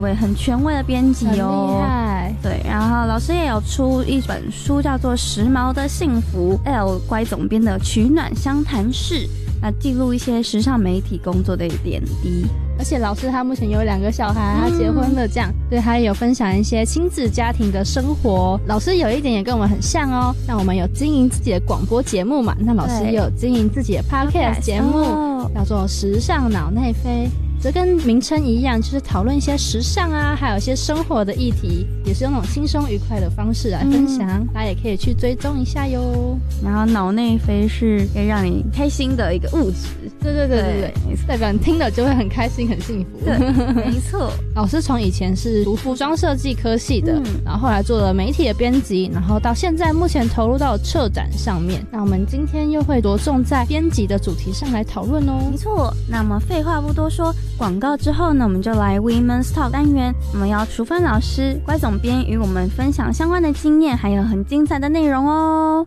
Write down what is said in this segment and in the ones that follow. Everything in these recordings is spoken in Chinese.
位很权威的编辑哦， 很厉害。 对，然后老师也有出一本书叫做《时髦的幸福》，L 乖总编的取暖相谈室，记录一些时尚媒体工作的点滴。 而且老师他目前有2个小孩，他结婚了，这样对他也有分享一些亲子家庭的生活。老师有一点也跟我们很像哦，像我们有经营自己的广播节目嘛，那老师也有经营自己的 podcast 节目，叫做时尚脑内飞。这跟名称一样，就是讨论一些时尚啊，还有一些生活的议题，也是用那种轻松愉快的方式来分享，大家也可以去追踪一下哟。 然后脑内飞是可以让你开心的一个物质， 对，代表你听了就会很开心很幸福。 对，没错。 老师从以前是读服装设计科系的，然后后来做了媒体的编辑，然后到现在目前投入到策展上面。那我们今天又会着重在编辑的主题上来讨论哦。 没错，那么废话不多说，广告之后呢，我们就来 Women's Talk 单元，我们要淑芬老师、乖总编与我们分享相关的经验，还有很精彩的内容哦。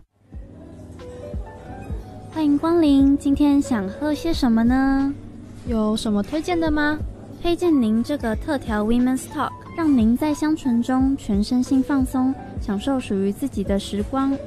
欢迎光临，今天想喝些什么呢？ 有什么推荐的吗？ 推荐您这个特调 Women's Talk， 让您在香醇中全身心放松，享受属于自己的时光。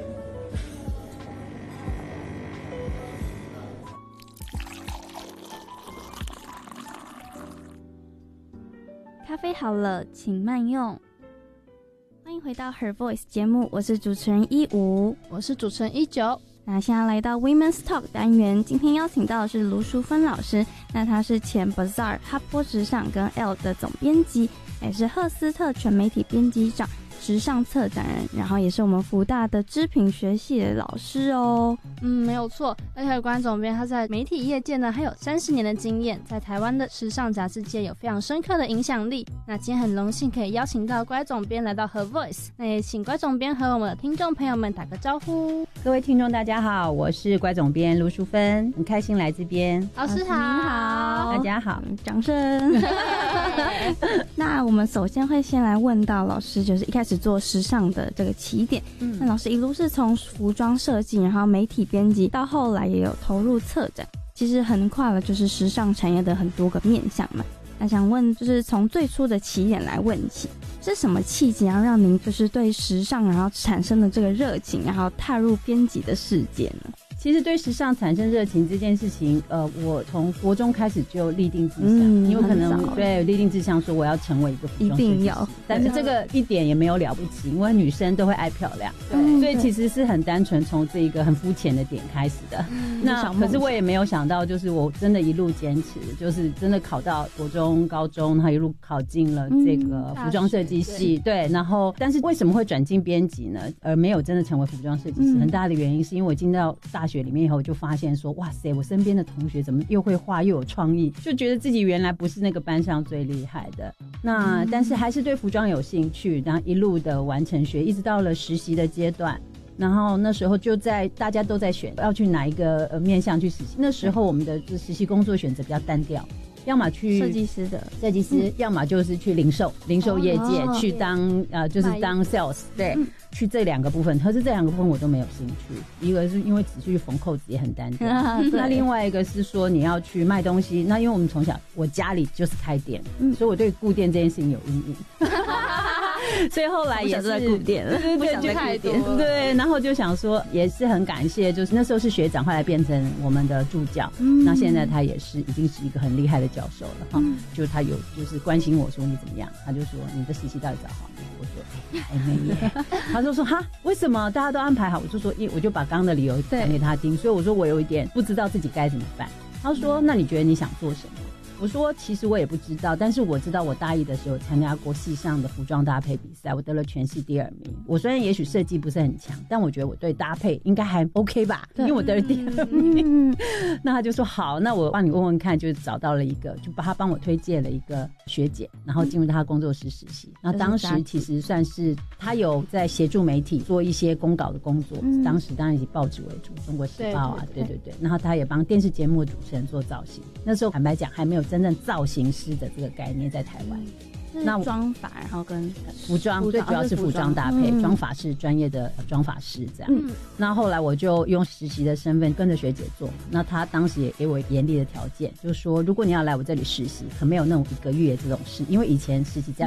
咖啡好了，请慢用。欢迎回到 Her Voice 节目，我是主持人15， 我是主持人19。 那现在来到 Women's Talk 单元，今天邀请到的是卢淑芬老师，那她是前 Bazaar 哈波时尚跟 L 的总编辑，也是赫斯特全媒体编辑长、时尚策展人，然后也是我们福大的织品学系的老师哦。 没有错，而且关总编他在媒体业界呢还有30年的经验，在台湾的时尚杂志界有非常深刻的影响力。那今天很荣幸可以邀请到乖总编来到 Her Voice， 那也请乖总编和我们的听众朋友们打个招呼。 各位听众大家好，我是乖总编卢淑芬，很开心来这边。 老师好。 你好， 大家好， 掌声。那我们首先会先来问到老师，就是一开始做时尚的这个起点。那老师一路是从服装设计，然后媒体编辑，到后来也有投入策展，其实横跨了就是时尚产业的很多个面向嘛。那想问，就是从最初的起点来问起，是什么契机，然后让您就是对时尚然后产生了这个热情，然后踏入编辑的世界呢？ 其实对时尚产生热情这件事情，我从国中开始就立定志向，因为可能对立定志向说我要成为一个服装设计师，一定要。但是这个一点也没有了不起，因为女生都会爱漂亮，所以其实是很单纯从这一个很肤浅的点开始的。那可是我也没有想到，就是我真的一路坚持，就是真的考到国中、高中，然后一路考进了这个服装设计系，对。然后，但是为什么会转进编辑呢？而没有真的成为服装设计师，很大的原因是因为我进到大学里面以后，就发现说，哇塞，我身边的同学怎么又会画又有创意，就觉得自己原来不是那个班上最厉害的。那但是还是对服装有兴趣，然后一路的完成学，一直到了实习的阶段。然后那时候就在大家都在选要去哪一个面向去实习，那时候我们的实习工作选择比较单调，要么去设计师， 要么就是去零售业界去当就是当 sales， 对，去这2个部分。可是这2个部分我都没有兴趣，一个是因为只去缝扣子也很单调，那另外一个是说你要去卖东西，那因为我们从小我家里就是开店，所以我对顾店这件事情有阴影。所以后来也是在顾店了，对，就太多了，对，然后就想说也是很感谢，就是那时候是学长，后来变成我们的助教，那现在他也是已经是一个很厉害的教授了哈，就他有就是关心我说你怎么样，他就说你的实习到底找好没？我说没耶，他就说哈为什么大家都安排好？我就说我就把刚刚的理由讲给他听，所以我说我有一点不知道自己该怎么办。他说那你觉得你想做什么？我说其实我也不知道，但是我知道我大一的时候参加过系上的服装搭配比赛，我得了全系第2名。我虽然也许设计不是很强，但我觉得我对搭配应该还 OK 吧，因为我得了第2名。那他就说好，那我帮你问问看，就找到了一个，就把他帮我推荐了一个学姐，然后进入他工作室实习。那当时其实算是他有在协助媒体做一些公稿的工作，当时当然以报纸为主，中国时报啊，对，然后他也帮电视节目的主持人做造型。那时候坦白讲还没有真正造型师的这个概念在台湾， 那妆法，然后跟服装，最主要是服装搭配，妆法是专业的妆法师这样。那后来我就用实习的身份跟着学姐做，那她当时也给我严厉的条件，就是说如果你要来我这里实习，可没有那种1个月这种事，因为以前实习